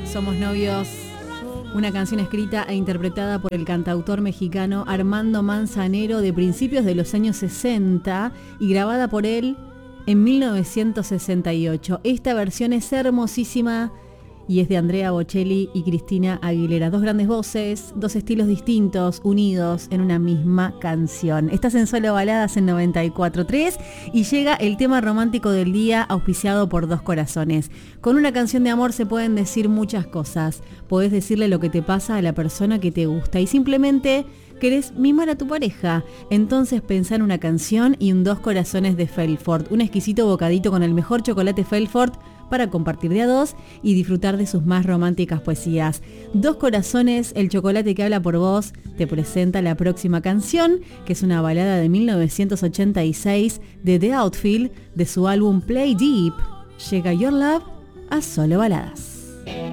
Somos novios, una canción escrita e interpretada por el cantautor mexicano Armando Manzanero de principios de los años 60 y grabada por él en 1968. Esta versión es hermosísima y es de Andrea Bocelli y Cristina Aguilera. Dos grandes voces, dos estilos distintos, unidos en una misma canción. Estás en Solo Baladas en 94.3 y llega el tema romántico del día auspiciado por Dos Corazones. Con una canción de amor se pueden decir muchas cosas. Podés decirle lo que te pasa a la persona que te gusta y simplemente querés mimar a tu pareja. Entonces pensá en una canción y un Dos Corazones de Felfort. Un exquisito bocadito con el mejor chocolate Felfort para compartir de a dos y disfrutar de sus más románticas poesías. Dos Corazones, el chocolate que habla por vos, te presenta la próxima canción, que es una balada de 1986 de The Outfield, de su álbum Play Deep. Llega Your Love a Solo Baladas.